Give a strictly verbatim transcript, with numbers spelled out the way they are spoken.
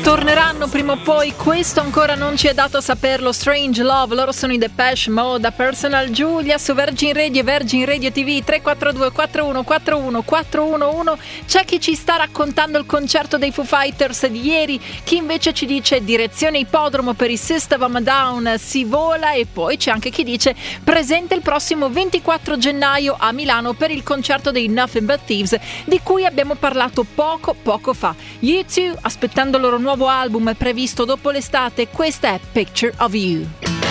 Torneranno prima o poi, questo ancora non ci è dato saperlo. Strange Love, loro sono i Depeche Mode, Personal Giulia su Virgin Radio e Virgin Radio T V. Tre quattro due quattro uno quattro uno quattro uno uno. C'è chi ci sta raccontando il concerto dei Foo Fighters di ieri, chi invece ci dice direzione ippodromo per i System of a Down, si vola, e poi c'è anche chi dice presente il prossimo ventiquattro gennaio a Milano per il concerto dei Nothing But Thieves, di cui abbiamo parlato poco poco fa. U due, aspettando il loro nuovo album previsto dopo l'estate, questa è Picture of You.